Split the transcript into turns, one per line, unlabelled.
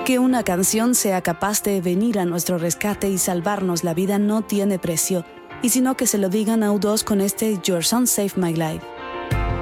Que una canción sea capaz de venir a nuestro rescate y salvarnos la vida no tiene precio, y sino que se lo digan a U2 con este Your Song Saved My Life.